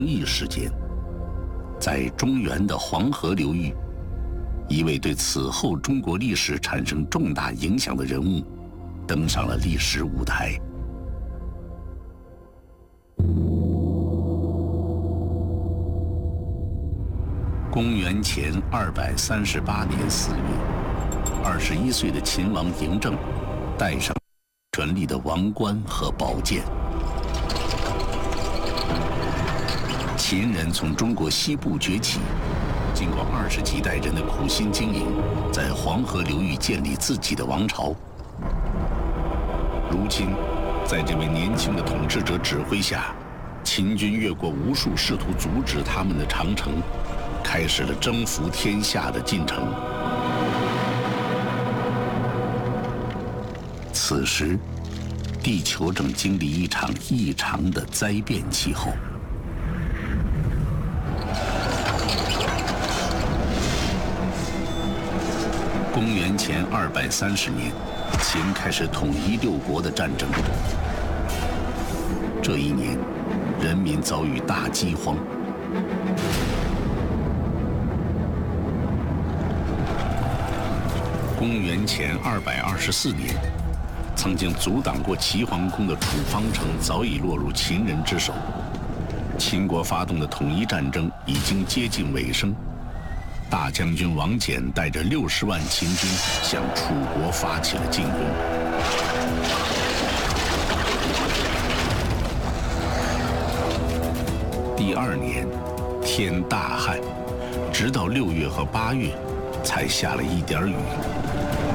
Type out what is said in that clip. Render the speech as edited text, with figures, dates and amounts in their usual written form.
异事件，在中原的黄河流域，一位对此后中国历史产生重大影响的人物登上了历史舞台。公元前238年4月，21岁的秦王嬴政戴上权力的王冠和宝剑。秦人从中国西部崛起，经过20几代人的苦心经营，在黄河流域建立自己的王朝。如今，在这位年轻的统治者指挥下，秦军越过无数试图阻止他们的长城，开始了征服天下的进程。此时，地球正经历一场异常的灾变气候。公元前230年，秦开始统一六国的战争。这一年，人民遭遇大饥荒。公元前224年，曾经阻挡过齐桓公的楚方城早已落入秦人之手。秦国发动的统一战争已经接近尾声。大将军王翦带着60万秦军向楚国发起了进攻。第2年，天大旱，直到6月和8月才下了一点雨。